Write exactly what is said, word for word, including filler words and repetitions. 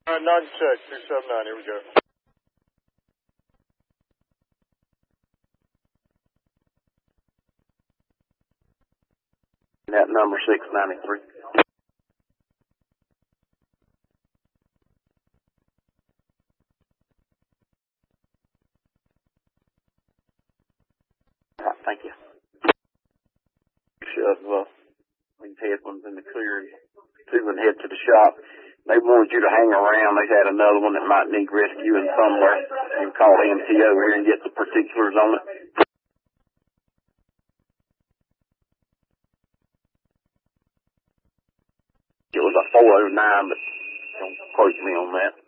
Uh, nine check, two seven nine, here we go. That number six ninety-three. All right, thank you. Shove uh, these headphones in the clear and two and head to the shop. They wanted you to hang around. They had another one that might need rescuing somewhere. You can call M T O here and get the particulars on it. It was a four oh nine, but don't quote me on that.